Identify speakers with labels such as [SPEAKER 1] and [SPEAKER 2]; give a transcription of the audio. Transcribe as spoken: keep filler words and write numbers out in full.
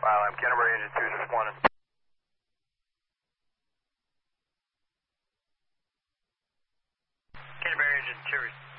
[SPEAKER 1] Wow, I'm Canterbury Engine two, just one. Canterbury Engine two.